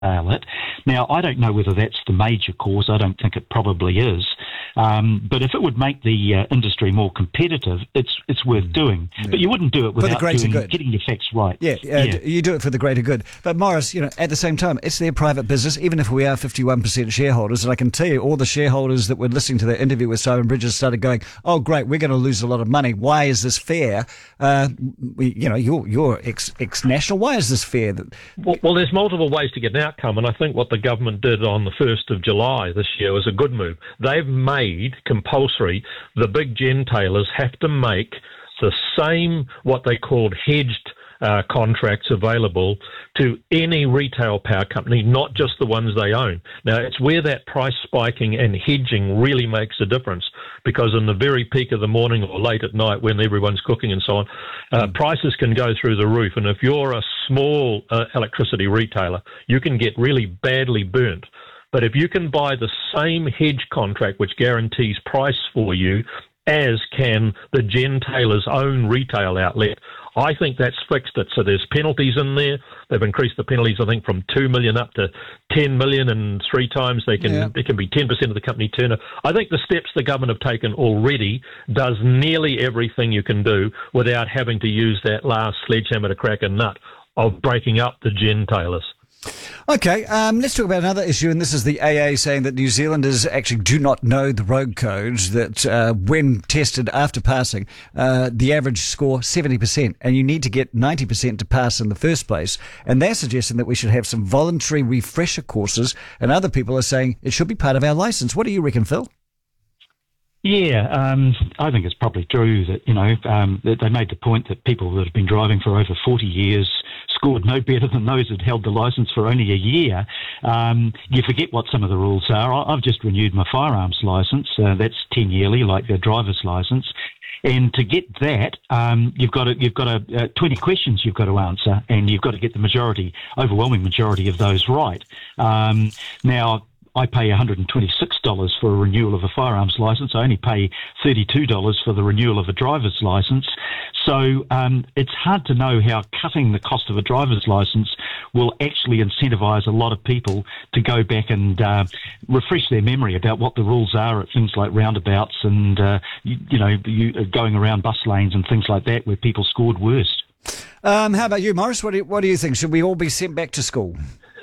it. Now, I don't know whether that's the major cause. I don't think it probably is. But if it would make the industry more competitive, it's worth doing. Yeah. But you wouldn't do it without getting your facts right. Yeah, you do it for the greater good. But Morris, at the same time, it's their private business, even if we are 51% shareholders. And I can tell you, all the shareholders that were listening to the interview with Simon Bridges started going, "Oh, great, we're going to lose a lot of money. Why is this fair? You're ex-national. Why is this fair?" Well, there's multiple ways to get an outcome, and I think what the government did on the 1st of July this year was a good move. They've made compulsory the big gentailers have to make the same, what they called hedged contracts available to any retail power company, not just the ones they own. Now, it's where that price spiking and hedging really makes a difference, because in the very peak of the morning or late at night when everyone's cooking and so on, prices can go through the roof. And if you're a small electricity retailer, you can get really badly burnt. But if you can buy the same hedge contract which guarantees price for you, as can the gentailer's own retail outlet, I think that's fixed it. So there's penalties in there. They've increased the penalties, I think, from 2 million up to 10 million, and 3 times it can be 10% of the company turnover. I think the steps the government have taken already does nearly everything you can do without having to use that last sledgehammer to crack a nut of breaking up the gentailers. Okay, let's talk about another issue, and this is the AA saying that New Zealanders actually do not know the road codes, that when tested after passing, the average score 70%, and you need to get 90% to pass in the first place. And they're suggesting that we should have some voluntary refresher courses, and other people are saying it should be part of our licence. What do you reckon, Phil? Yeah, I think it's probably true that, that they made the point that people that have been driving for over 40 years scored no better than those that held the licence for only a year. You forget what some of the rules are. I've just renewed my firearms licence. That's 10 yearly, like the driver's licence. And to get that, you've got 20 questions you've got to answer, and you've got to get the overwhelming majority of those right. Now, I pay $126 for a renewal of a firearms licence. I only pay $32 for the renewal of a driver's licence. So it's hard to know how cutting the cost of a driver's licence will actually incentivise a lot of people to go back and refresh their memory about what the rules are at things like roundabouts and, going around bus lanes and things like that where people scored worst. How about you, Morris? What do you think? Should we all be sent back to school?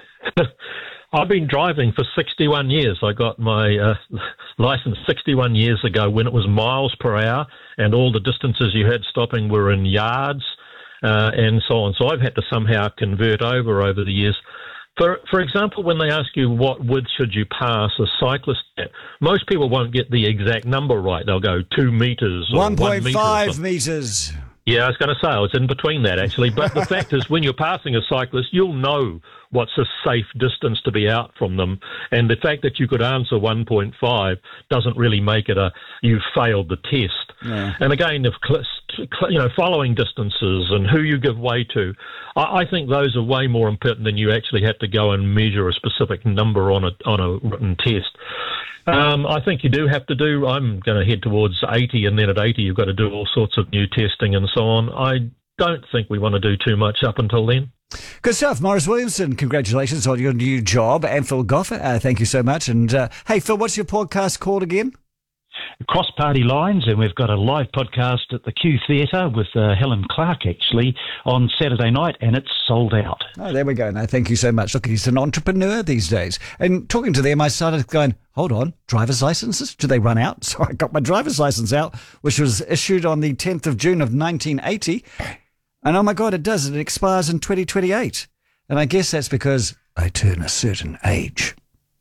I've been driving for 61 years. I got my license 61 years ago when it was miles per hour, and all the distances you had stopping were in yards and so on. So I've had to somehow convert over the years. For example, when they ask you what width should you pass a cyclist at, most people won't get the exact number right. They'll go 2 metres or 1.5 metres. Yeah, I was going to say, it's in between that, actually. But the fact is, when you're passing a cyclist, you'll know what's a safe distance to be out from them. And the fact that you could answer 1.5 doesn't really make it you failed the test. Yeah. And again, following distances and who you give way to, I think those are way more important than you actually have to go and measure a specific number on a written test. I think you do have to I'm going to head towards 80, and then at 80 you've got to do all sorts of new testing and so on. I don't think we want to do too much up until then. Good stuff. Morris Williamson, congratulations on your new job. And Phil Goff, thank you so much. And hey, Phil, what's your podcast called again? Cross Party Lines, and we've got a live podcast at the Q Theatre with Helen Clark, actually, on Saturday night, and it's sold out. Oh, there we go. No, thank you so much. Look, he's an entrepreneur these days. And talking to them, I started going, hold on, driver's licenses? Do they run out? So I got my driver's license out, which was issued on the 10th of June of 1980. And oh my God, it does. It expires in 2028. And I guess that's because I turn a certain age.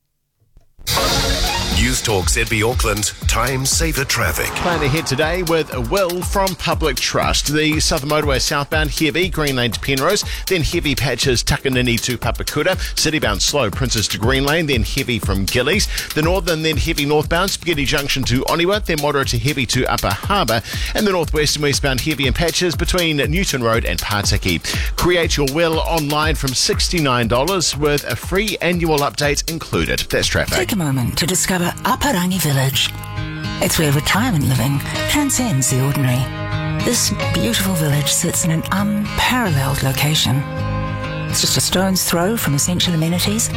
News Talk ZB Auckland, time saver traffic. Plan ahead today with a Will from Public Trust. The Southern Motorway southbound heavy, Green Lane to Penrose, then heavy patches Takanini to Papakura, citybound slow Princess to Green Lane, then heavy from Gillies. The northern, then heavy northbound Spaghetti Junction to Oniwa, then moderate to heavy to Upper Harbour, and the northwest and westbound heavy in patches between Newton Road and Pataki. Create your will online from $69 with a free annual update included. That's traffic. Take a moment to discover Aparangi Village. It's where retirement living transcends the ordinary. This beautiful village sits in an unparalleled location. It's just a stone's throw from essential amenities.